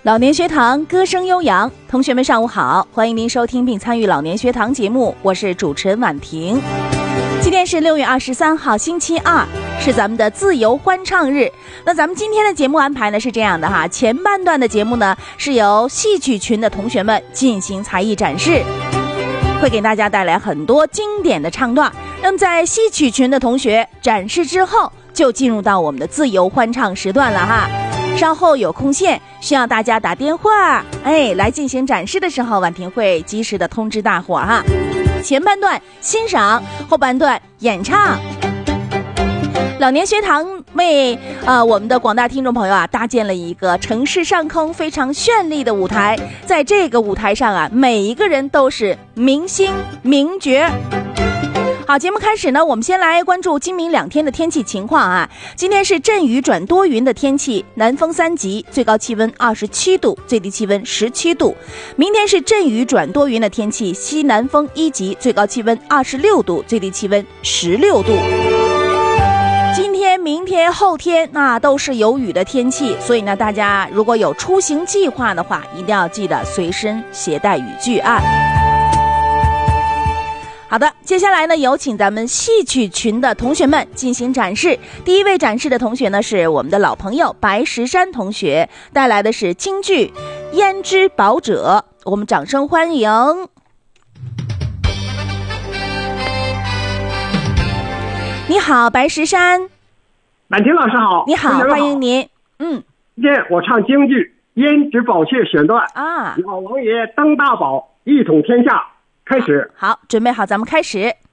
老年学堂歌声悠扬，同学们上午好，欢迎您收听并参与老年学堂节目，我是主持人婉婷。今天是6月23号星期二，是咱们的自由欢唱日。那咱们今天的节目安排呢是这样的哈，前半段的节目呢是由戏曲群的同学们进行才艺展示，会给大家带来很多经典的唱段。那么在戏曲群的同学展示之后，就进入到我们的自由欢唱时段了哈。稍后有空线需要大家打电话来进行展示的时候，婉婷会及时的通知大伙哈。前半段欣赏，后半段演唱。老年学堂为我们的广大听众朋友搭建了一个城市上空非常绚丽的舞台，在这个舞台上每一个人都是明星名角。好，节目开始呢，我们先来关注今明2天的天气情况今天是阵雨转多云的天气，南风3级，最高气温27度，最低气温17度。明天是阵雨转多云的天气，西南风1级，最高气温26度，最低气温16度。今天、明天、后天都是有雨的天气，所以呢，大家如果有出行计划的话，一定要记得随身携带雨具好的，接下来呢，有请咱们戏曲群的同学们进行展示。第一位展示的同学呢，是我们的老朋友白石山同学，带来的是京剧《胭脂宝者》，我们掌声欢迎。你好，白石山。 婉婷老师好。 你好，欢迎您。 今天我唱京剧《胭脂宝妾》选段老王爷登大宝，一统天下。开始。 好，准备好，咱们开始。